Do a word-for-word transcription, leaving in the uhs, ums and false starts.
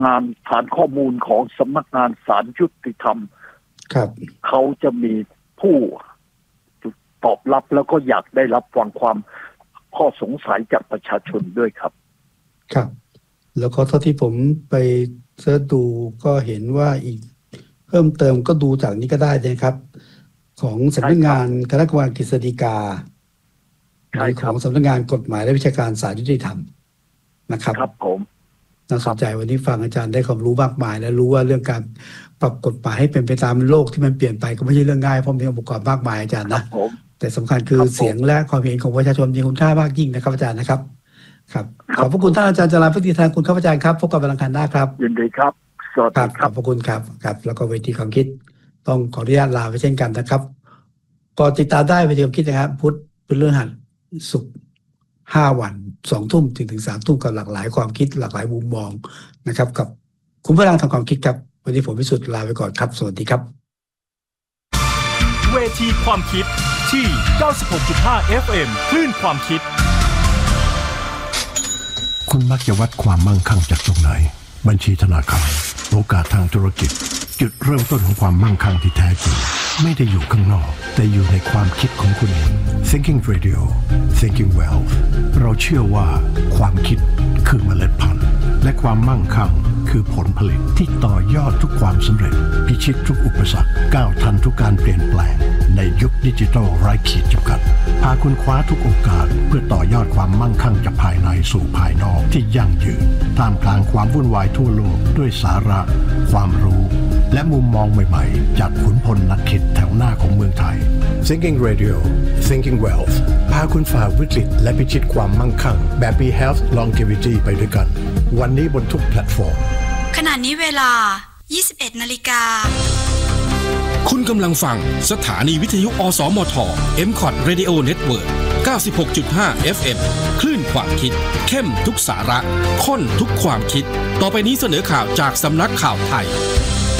งานฐานข้อมูลของสำนักงานศาลยุติธรรมครับเขาจะมีผู้ตอบรับแล้วก็อยากได้รับฟังความข้อสงสัยจากประชาชนด้วยครับครับแล้วก็เท่าที่ผมไปเสิร์ชดูก็เห็นว่าอีกเพิ่มเติมก็ดูจากนี้ก็ได้นะครับของสำนักงานคณะกรรมการกฤษฎีกาหรือของสำนักงานกฎหมายและวิชาการศาลยุติธรรมนะครับครับผมน่าสนใจวันนี้ฟังอาจารย์ได้ความรู้มากมายและรู้ว่าเรื่องการปรับกฎหมายให้เป็นไปตามโลกที่มันเปลี่ยนไปก็ไม่ใช่เรื่องง่ายเพราะมีองค์ประกอบมากมายอาจารย์นะแต่สำคัญคือเสียงและความเห็นของประชาชนมีคุณค่ามากยิ่งนะครับอาจารย์นะครับครับขอบพระคุณท่านอาจารย์จราภทิทางคุณครับอาจารย์ครับพบกันวันอังคารหน้าครับยินดีครับสวัสดีครับขอบพระคุณครับครับแล้วก็เวทีความคิดต้องขออนุญาตลาไปเช่นกันนะครับก็ติดตามได้เวทีความคิดนะครับพุธพฤหัสศุกร์ห้าวันสองทุ่มถึงถึงสามทุ่มกับหลากหลายความคิดหลากหลายมุมมองนะครับกับคุณพลังทางความคิดครับวันนี้ผมพิสุทธิ์ลาไปก่อนครับสวัสดีครับเวทีความคิดที่ เก้าสิบหกจุดห้า เอฟ เอ็ม คลื่นความคิดคุณมักจะวัดความมั่งคั่งจากตรงไหนบัญชีธนาคารโอกาสทางธุรกิจจุดเริ่มต้นของความมั่งคั่งที่แท้จริงไม่ได้อยู่ข้างนอกแต่อยู่ในความคิดของคุณเอง Thinking Radio Thinking Wealth เราเชื่อว่าความคิดคือเมล็ดพันธุ์และความมั่งคั่งคือผลผลิตที่ต่อยอดทุกความสำเร็จพิชิตทุกอุปสรรคก้าวทันทุกการเปลี่ยนแปลงในยุคดิจิทัลไร้ขีดจำกัดพาคุณคว้าทุกโอกาสเพื่อต่อยอดความมั่งคั่งจากภายในสู่ภายนอกที่ยั่งยืนท่ามกลางความวุ่นวายทั่วโลกด้วยสาระความรู้และมุมมองใหม่ๆจากขุนพลนักคิดแถวหน้าของเมืองไทย Thinking Radio Thinking Wealth พาคุณฝ่าวิกฤตและพิชิตความมั่งคั่งแบบมี Health Longevity ไปด้วยกันวันนี้บนทุกแพลตฟอร์มขณะนี้เวลา ยี่สิบเอ็ดนาฬิกาคุณกำลังฟังสถานีวิทยุอสมท เอ็ม คอท Radio Network เก้าสิบหกจุดห้า เอฟ เอ็ม คลื่นความคิดเข้มทุกสาระข้นทุกความคิดต่อไปนี้เสนอข่าวจากสำนักข่าวไทย